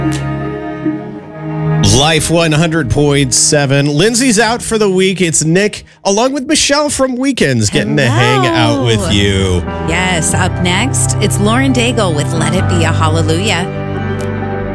Life 100.7. Lindsay's out for the week. It's Nick, along with Michelle from Weekends, getting to hang out with you. Yes, up next, it's Lauren Daigle with Let It Be a Hallelujah.